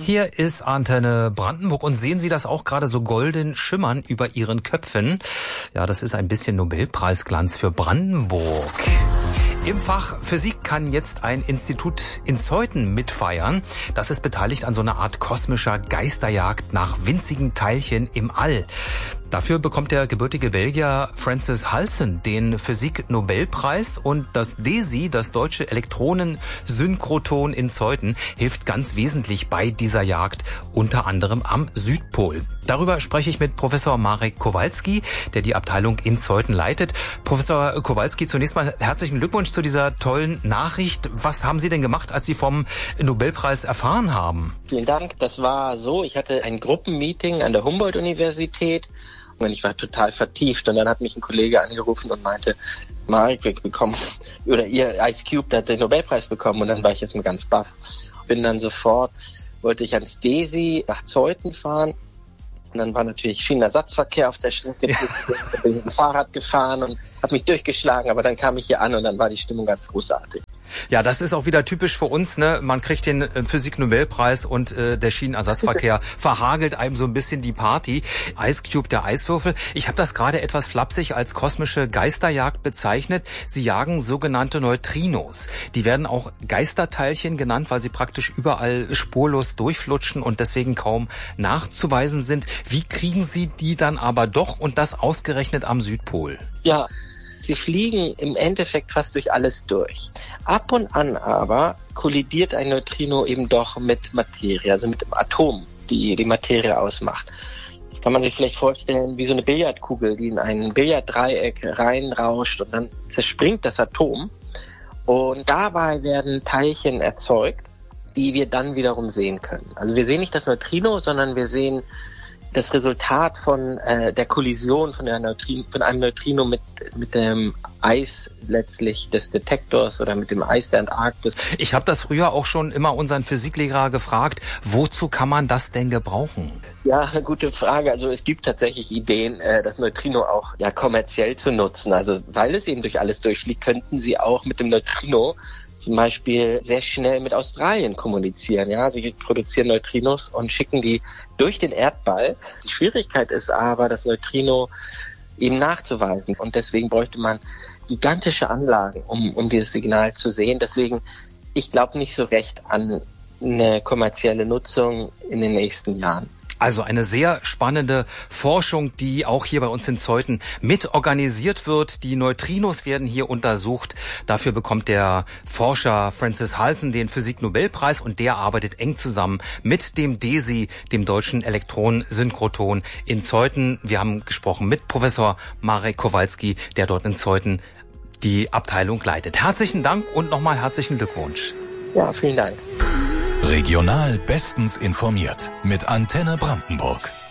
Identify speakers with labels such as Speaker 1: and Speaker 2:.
Speaker 1: Hier ist Antenne Brandenburg und sehen Sie das auch gerade so golden schimmern über Ihren Köpfen? Ja, das ist ein bisschen Nobelpreisglanz für Brandenburg. Im Fach Physik kann jetzt ein Institut in Zeuthen mitfeiern. Das ist beteiligt an so einer Art kosmischer Geisterjagd nach winzigen Teilchen im All. Dafür bekommt der gebürtige Belgier Francis Halsen den Physik-Nobelpreis und das DESI, das deutsche Elektronensynchroton in Zeuthen, hilft ganz wesentlich bei dieser Jagd, unter anderem am Südpol. Darüber spreche ich mit Professor Marek Kowalski, der die Abteilung in Zeuthen leitet. Professor Kowalski, zunächst mal herzlichen Glückwunsch zu dieser tollen Nachricht. Was haben Sie denn gemacht, als Sie vom Nobelpreis erfahren haben?
Speaker 2: Vielen Dank. Das war so, ich hatte ein Gruppenmeeting an der Humboldt-Universität. Und ich war total vertieft und dann hat mich ein Kollege angerufen und meinte, Marek, wir bekommen, oder ihr, Ice Cube, der hat den Nobelpreis bekommen und dann war ich jetzt mal ganz baff. Bin dann sofort, wollte ich ans DESI nach Zeuthen fahren und dann war natürlich Schienenersatzverkehr auf der Strecke, bin mit dem Fahrrad gefahren und habe mich durchgeschlagen, aber dann kam ich hier an und dann war die Stimmung ganz großartig.
Speaker 1: Ja, das ist auch wieder typisch für uns, ne? Man kriegt den Physik-Nobelpreis und der Schienenersatzverkehr verhagelt einem so ein bisschen die Party. Ice Cube, der Eiswürfel. Ich habe das gerade etwas flapsig als kosmische Geisterjagd bezeichnet. Sie jagen sogenannte Neutrinos. Die werden auch Geisterteilchen genannt, weil sie praktisch überall spurlos durchflutschen und deswegen kaum nachzuweisen sind. Wie kriegen Sie die dann aber doch und das ausgerechnet am Südpol?
Speaker 2: Ja, sie fliegen im Endeffekt fast durch alles durch. Ab und an aber kollidiert ein Neutrino eben doch mit Materie, also mit dem Atom, die Materie ausmacht. Das kann man sich vielleicht vorstellen wie so eine Billardkugel, die in ein Billarddreieck reinrauscht und dann zerspringt das Atom. Und dabei werden Teilchen erzeugt, die wir dann wiederum sehen können. Also wir sehen nicht das Neutrino, sondern wir sehen das Resultat von der Kollision von einem Neutrino mit dem Eis letztlich des Detektors oder mit dem Eis der Antarktis.
Speaker 1: Ich habe das früher auch schon immer unseren Physiklehrer gefragt, wozu kann man das denn gebrauchen?
Speaker 2: Ja, eine gute Frage. Also es gibt tatsächlich Ideen, das Neutrino auch kommerziell zu nutzen. Also weil es eben durch alles durchfliegt, könnten Sie auch mit dem Neutrino zum Beispiel sehr schnell mit Australien kommunizieren. Ja, sie produzieren Neutrinos und schicken die durch den Erdball. Die Schwierigkeit ist aber, das Neutrino eben nachzuweisen. Und deswegen bräuchte man gigantische Anlagen, um dieses Signal zu sehen. Deswegen, ich glaube nicht so recht an eine kommerzielle Nutzung in den nächsten Jahren.
Speaker 1: Also eine sehr spannende Forschung, die auch hier bei uns in Zeuthen mit organisiert wird. Die Neutrinos werden hier untersucht. Dafür bekommt der Forscher Francis Halsen den Physik-Nobelpreis und der arbeitet eng zusammen mit dem DESI, dem deutschen Elektronensynchroton in Zeuthen. Wir haben gesprochen mit Professor Marek Kowalski, der dort in Zeuthen die Abteilung leitet. Herzlichen Dank und nochmal herzlichen Glückwunsch.
Speaker 2: Ja, vielen Dank.
Speaker 3: Regional bestens informiert mit Antenne Brandenburg.